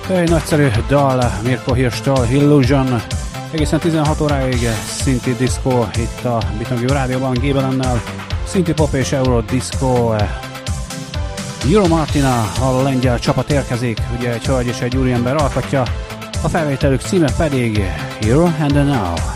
Egy nagyszerű dal Mirko Hirstől, Illusion. Egészen 16 óráig Synthi Disco itt a Bitangő Rádióban, Gébelennel. Synthi Pop és Euro Disco. Euro Martina, a lengyel csapat érkezik, ugye egy hölgy és egy úriember alkotja. A felvételük címe pedig Here and Now.